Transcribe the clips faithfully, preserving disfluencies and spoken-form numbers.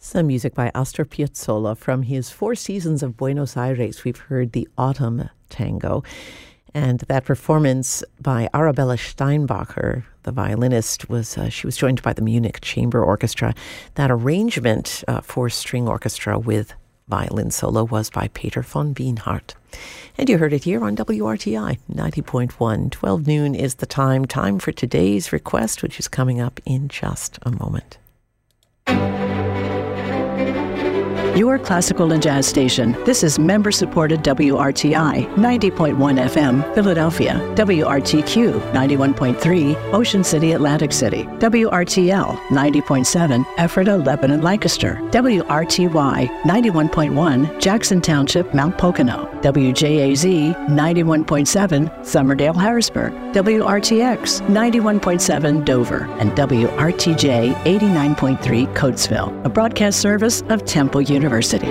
Some music by Astor Piazzolla from his Four Seasons of Buenos Aires. We've heard the Autumn Tango. And that performance by Arabella Steinbacher, the violinist, was uh, she was joined by the Munich Chamber Orchestra. That arrangement uh, for string orchestra with violin solo was by Peter von Bienhardt. And you heard it here on W R T I ninety point one. twelve noon is the time. Time for today's request, which is coming up in just a moment. Your classical and jazz station. This is member-supported W R T I ninety point one F M, Philadelphia. W R T Q ninety-one point three, Ocean City, Atlantic City. W R T L ninety point seven, Ephrata, Lebanon, Lancaster. W R T Y ninety-one point one, Jackson Township, Mount Pocono. W J A Z ninety-one point seven, Summerdale, Harrisburg. W R T X ninety-one point seven, Dover. And W R T J eighty-nine point three, Coatesville, a broadcast service of Temple University. University.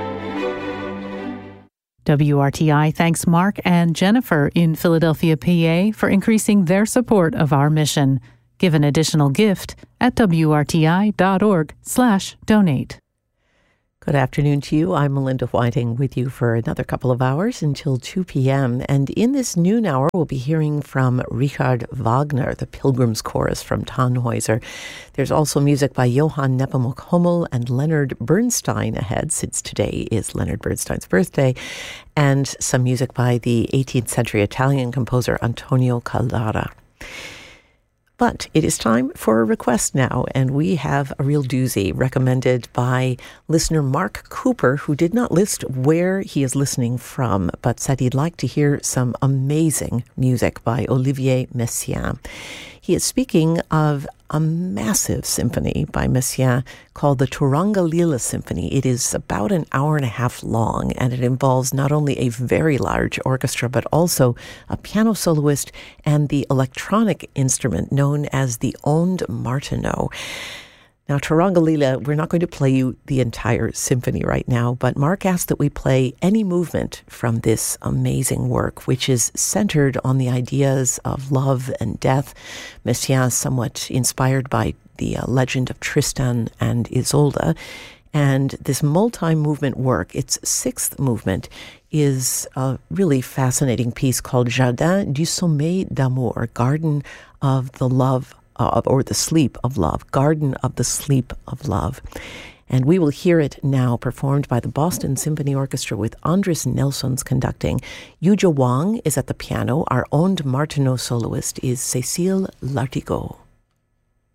W R T I thanks Mark and Jennifer in Philadelphia, P A for increasing their support of our mission. Give an additional gift at W R T I dot org slash donate. Good afternoon to you. I'm Melinda Whiting with you for another couple of hours until two p.m. And in this noon hour, we'll be hearing from Richard Wagner, the Pilgrim's Chorus from Tannhäuser. There's also music by Johann Nepomuk Hummel and Leonard Bernstein ahead, since today is Leonard Bernstein's birthday, and some music by the eighteenth century Italian composer Antonio Caldara. But it is time for a request now, and we have a real doozy recommended by listener Mark Cooper, who did not list where he is listening from, but said he'd like to hear some amazing music by Olivier Messiaen. He is speaking of a massive symphony by Messiaen called the Turanga Lila Symphony. It is about an hour and a half long, and it involves not only a very large orchestra, but also a piano soloist and the electronic instrument known as the Onde Martenot. Now, Turanga Lila, we're not going to play you the entire symphony right now, but Mark asked that we play any movement from this amazing work, which is centered on the ideas of love and death. Messiaen is somewhat inspired by the uh, legend of Tristan and Isolde. And this multi-movement work, its sixth movement, is a really fascinating piece called Jardin du Sommeil d'Amour, Garden of the Love Of, or the Sleep of Love, Garden of the Sleep of Love. And we will hear it now performed by the Boston Symphony Orchestra with Andres Nelsons conducting. Yuja Wang is at the piano. Our Onde Martenot soloist is Cécile Lartigot.